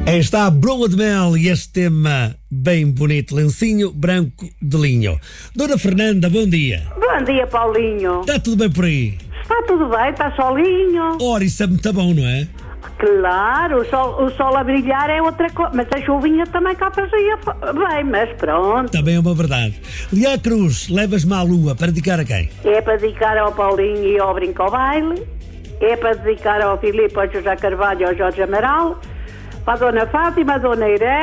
Aí está a Broa de Mel e este tema bem bonito, lencinho branco de linho. Dona Fernanda, bom dia. Bom dia, Paulinho. Está tudo bem por aí? Está tudo bem, está solinho. Ora, isso é muito bom, não é? Claro, o sol a brilhar é outra coisa, mas a chuvinha também cá fazia bem, mas pronto. Também é uma verdade. Liá Cruz, levas-me à lua para dedicar a quem? É para dedicar ao Paulinho e ao Brinco ao Baile, é para dedicar ao Filipe, ao José Carvalho e ao Jorge Amaral, para a Dona Fátima, a Dona Irene,